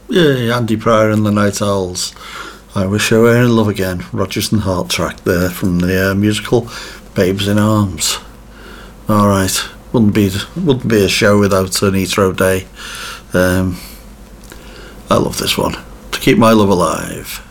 Yeah, Andy Pryor and the Night Owls. I Wish I Were in Love Again. Rodgers and Hart track there from the musical Babes in Arms. All right, wouldn't be a show without an Heathrow Day. I love this one. To Keep My Love Alive.